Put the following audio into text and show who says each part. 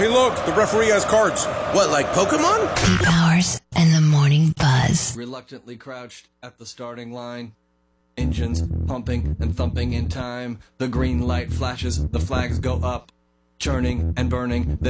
Speaker 1: Hey, look, the referee has cards.
Speaker 2: What, like Pokemon?
Speaker 3: Pete Powers and the Morning Buzz.
Speaker 4: Reluctantly crouched at the starting line. Engines pumping and thumping in time. The green light flashes, the flags go up. Churning and burning.